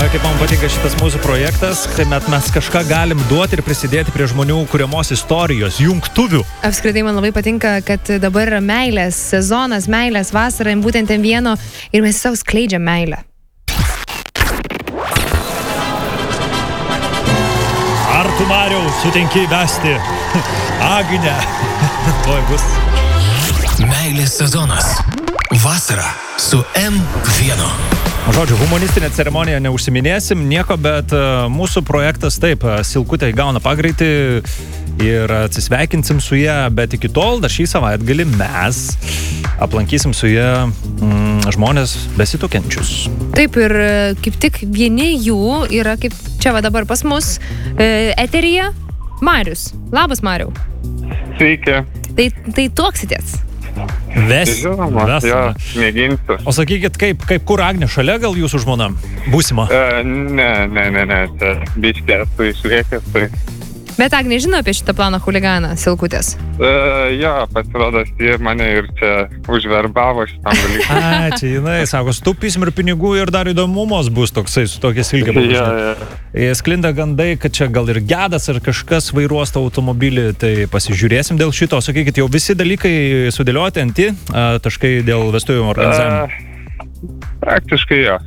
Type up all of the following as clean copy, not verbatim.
kaip man patinka šitas mūsų projektas, kai mes kažką galim duoti ir prisidėti prie žmonių kuriamos istorijos, jungtuvių. Apskritai man labai patinka, kad dabar yra meilės sezonas, meilės vasara, būtent M1 ir mes tiesiog skleidžiam meilę. Ar tu, Mariau, sutinki vesti Agnę? Tuoj bus. Meilės sezonas. Vasara su M1. Žodžiu, humoristinę ceremoniją neužsiminėsim nieko, bet mūsų projektas taip, Silkutė įgauna pagreitį ir atsisveikinsim su ją, bet iki tol dar šį savaitgalį mes aplankysim su ją žmonės besituokiančius. Taip, ir kaip tik vieni jų yra kaip čia va dabar pas mus eteryje Marius. Labas, Mariau. Sveiki. Tai tuoksitės? Žinoma, jo, mėginsiu. O sakykit, kaip kur Agnė šalia, gal jūsų žmona būsima? Ne, čia biškė esu išliekęs, tai... Bet Agnė žino apie šitą planą chuliganą Silkutės? Jo, pasirodo, jie mane ir čia užverbavo šitam dalykui. Čia jinai, sako, stupysim ir pinigų ir dar įdomumos bus toksai su tokia Silkė. Sklinda gandai, kad čia gal ir gedas ar kažkas vairuos tą automobilį, tai pasižiūrėsim dėl šito. Sakykit, jau visi dalykai sudėlioti anti taškai dėl vestuvių organizavimo? Praktiškai jo.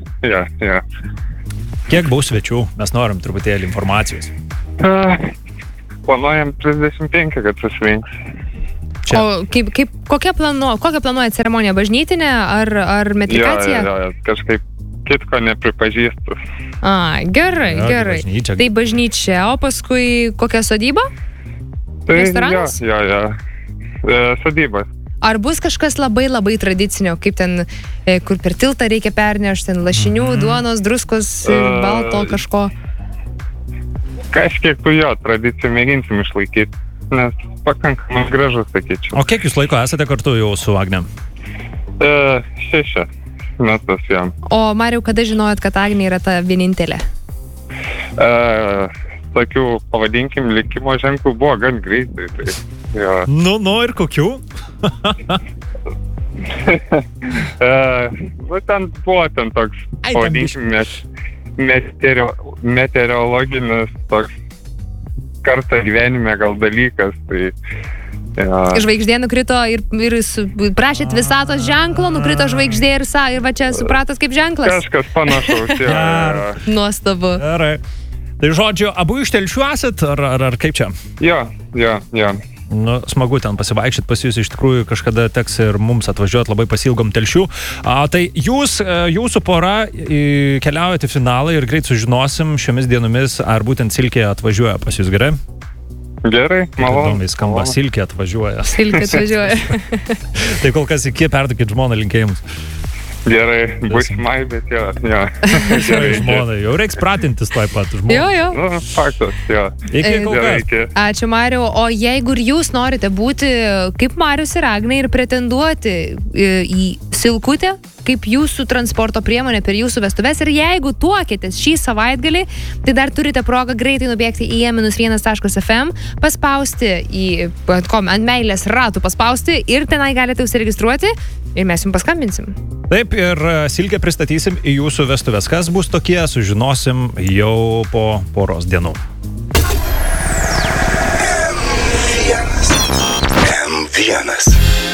Kiek bus svečių? Mes norim truputėlį informacijos. Planuojam 35, kad susirinks. O kokią planuoja ceremoniją? Bažnytinę ar metrikaciją? Jo, kažkaip kitko nepripažįstu. Gerai. Bažnyčia. Tai bažnyčia, o paskui kokia sodyba? Tai restoranas? Jo. Sodybas. Ar bus kažkas labai tradicinio, kaip ten, kur per tiltą reikia pernešti, lašinių, duonos, druskos, balto kažko? Kažkiek tu jo tradiciją mėginsim išlaikyti, nes pakankamai gražus, sakyčiau. O kiek jūs laiko esate kartu jau su Agne? 6 metus jam. O Mariau, kada žinojot, kad Agnė yra ta vienintelė? Tokių, pavadinkim, likimo ženklų buvo gan greitai. Tai, jo. Ir kokių? Ten buvo toks, pavadinkim, meteorologinis toks kartą gyvenime gal dalykas. Tai, žvaigždė nukrito ir prašėt visatos ženklo, nukrito žvaigždė ir va čia supratos kaip ženklas. Kažkas panašaus. Nuostabu. Gerai. Tai žodžiu, abu iš Telšių esat, ar kaip čia? Jo. Smagu ten pasivaikščioti pas jūs, iš tikrųjų kažkada teks ir mums atvažiuoti, labai pasilgom Telšių. Tai jūsų pora keliaujate į finalą ir greit sužinosim šiomis dienomis, ar būtent Silkė atvažiuoja pas jūs, gerai? Gerai, malonu. Įdomiai skamba, Silkė atvažiuoja. Tai kol kas iki perduokit žmoną linkėjimus. Gerai, būsimai, bet jo. Gerai, žmonai, jau reiks pratintis taip pat žmonai. Jo. Faktas, jo. Iki. Ačiū, Mariau. O jeigu ir jūs norite būti kaip Marius ir Agnė ir pretenduoti į Silkutę, kaip jūsų transporto priemonė per jūsų vestuves, ir jeigu tuokėtės šį savaitgalį, tai dar turite progą greitai nubėgti į e-1.fm, paspausti ant meilės ratų paspausti ir tenai galite užsiregistruoti ir mes jums paskambinsim. Taip, ir Silkę pristatysim į jūsų vestuves. Kas bus tokie, sužinosim jau po poros dienų. M1.